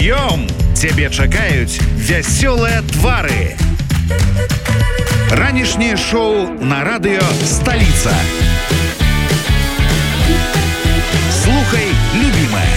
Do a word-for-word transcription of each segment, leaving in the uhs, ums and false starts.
Прыём! Цябе чакаюць вясёлыя твары. Ранішняе шоу на радыё «Сталіца». Слухай, любімая.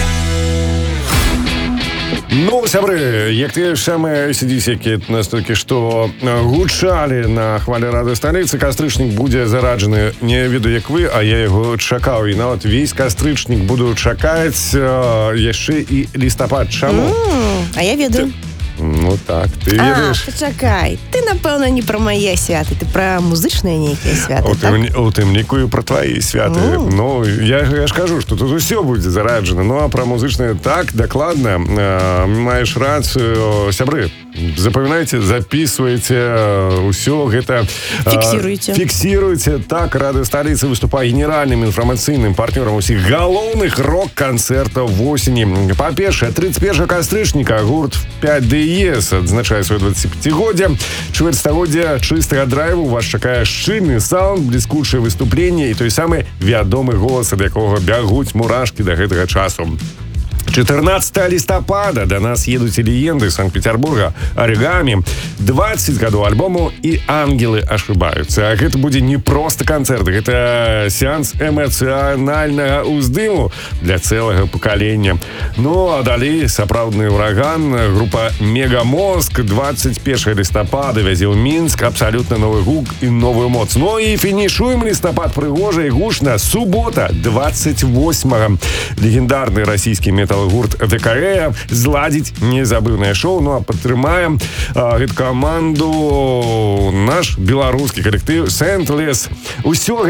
Ну, сябры, як тыя самыя эй си ди си, які настолькі што гучалі на хвалі радыё «Сталіца», кастрычнік будзе зараджаны, не ведаю як вы, а я яго чакаў. І нават весь кастрычнік буду чакаць яшчэ і лістапад. Чаму? Mm, а я ведаю. Ну так, ты ведаеш. А, пачакай, ты, напэўна, не пра мае святы, ты пра музычныя нейкія святы, у так? Тым, у тым ліку і пра твае святы. Mm. Ну, я, я ж кажу, што тут усё будзе зараджана. Ну, а пра музычныя так, дакладна. Э, маеш рацыю, сябры. Запамінайце, записывайте ўсё гэта. Фіксируйте. Фіксируйте. Так, радыё «Сталіца» выступае генеральным інфармацыйным партнёрам усіх галоўных рок-канцэртаў восені. Па-першае, тридцать первого кастрычніка гурт пять ди эс адзначае сваё двадццаціпяцігоддзе. Чвэрцьстагоддзя чыстага драйву вас чакае шчыльны саунд, бліскучае выступленне і той самы вядомы голас, ад якога бягуць мурашкі да гэтага часу. четырнадцатого листопада до нас едут легенды Санкт-Петербурга «Оригами», двадцать гадоў альбому и «Ангелы ошибаются». А это будет не просто концерт, это сеанс эмоционального уздыму для целого поколения. Ну, а далее сапраўдны ураган, группа «Мегамозг», двадцать первого листопада вязе ў Мінск, абсолютно новый гук и новую моц. Ну и финишуем листопад прыгожа и гучна. Суббота, двадцать восьмого легендарный российский метал гурт ДКЭ зладзіць незабыўнае шоу. Ну а падтрымаем гэту каманду наш беларускі калектыў «Сент-Лес». Усё